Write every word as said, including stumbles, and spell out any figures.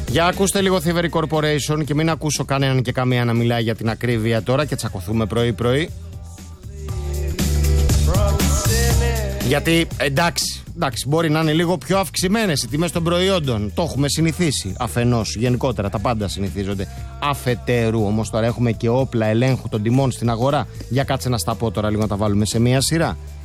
Για ακούστε λίγο Thievery Corporation και μην ακούσω κανέναν και καμία να μιλάει για την ακρίβεια τώρα και τσακωθούμε πρωί-πρωί. Γιατί εντάξει, εντάξει, μπορεί να είναι λίγο πιο αυξημένες οι τιμές των προϊόντων. Το έχουμε συνηθίσει αφενός, γενικότερα τα πάντα συνηθίζονται. Αφετέρου όμως τώρα έχουμε και όπλα ελέγχου των τιμών στην αγορά. Για κάτσε να στα πω τώρα λίγο να τα βάλουμε σε μία σειρά.